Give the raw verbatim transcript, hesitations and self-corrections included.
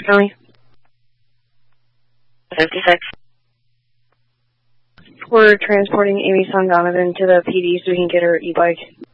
County. fifty-six. We're transporting Amy Song Donovan to the P D so we can get her e-bike.